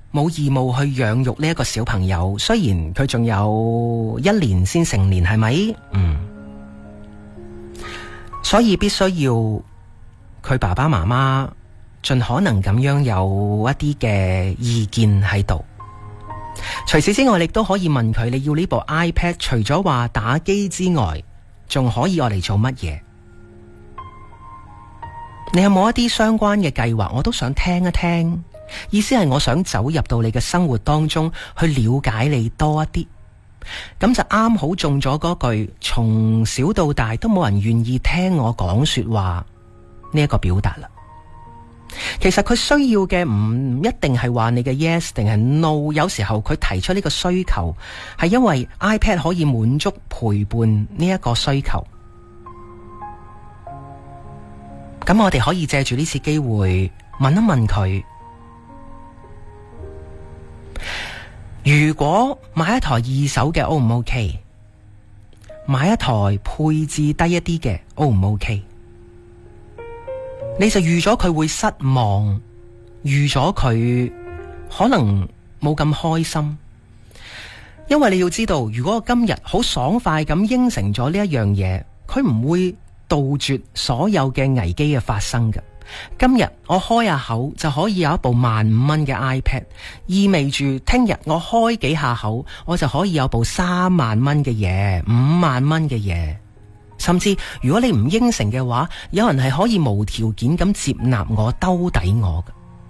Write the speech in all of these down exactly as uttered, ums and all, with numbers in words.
冇義務去養育呢一個小朋友，雖然佢仲有一年先成年，係咪？嗯，所以必須要佢爸爸媽媽盡可能咁樣有一啲嘅意見喺度。除此之外，你都可以問佢，你要呢部 iPad 除咗話打機之外，仲可以我嚟做乜嘢？你有冇一啲相關嘅計劃？我都想聽一聽。意思係我想走入到你嘅生活當中，去了解你多一啲。咁就啱好中咗嗰句，從小到大都冇人願意聽我講說話呢一個表達啦。其實佢需要嘅唔一定係話你嘅 yes 定係 no， 有時候佢提出呢個需求係因為 iPad 可以滿足陪伴呢一個需求。咁我哋可以借住呢次機會問一問佢，如果買一台二手嘅 O 唔 OK， 買一台配置低一啲嘅 O 唔 OK？你就預咗佢會失望，預咗佢可能冇咁開心，因為你要知道，如果我今日好爽快咁應承咗呢一樣嘢，佢唔會杜絕所有嘅危機嘅發生嘅。今日我開下口就可以有一部萬五蚊嘅 iPad， 意味住聽日我開幾下口，我就可以有部三萬蚊嘅嘢，五萬蚊嘅嘢。甚至如果你唔應承嘅話，有人係可以無條件咁接納我，兜底我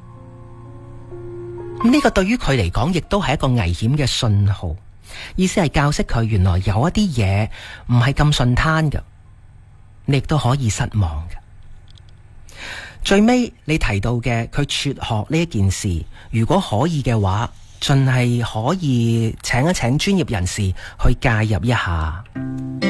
嘅。咁呢個對於佢嚟講亦都係一個危險嘅信號，意思係教識佢原來有一啲嘢唔係咁順攤嘅，你亦都可以失望嘅。最尾你提到嘅佢輟學呢一件事，如果可以嘅話，盡係可以請一請專業人士去介入一下。